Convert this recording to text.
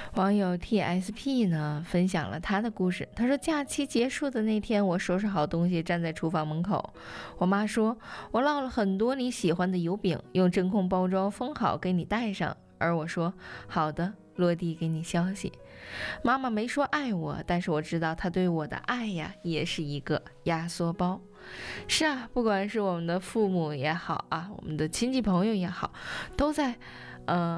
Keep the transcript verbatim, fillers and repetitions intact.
网友 T S P 呢分享了他的故事。他说，假期结束的那天，我收拾好东西，站在厨房门口。我妈说，我烙了很多你喜欢的油饼，用真空包装封好给你带上。而我说，好的，落地给你消息。妈妈没说爱我，但是我知道她对我的爱呀，也是一个压缩包。是啊，不管是我们的父母也好啊，我们的亲戚朋友也好，都在，呃。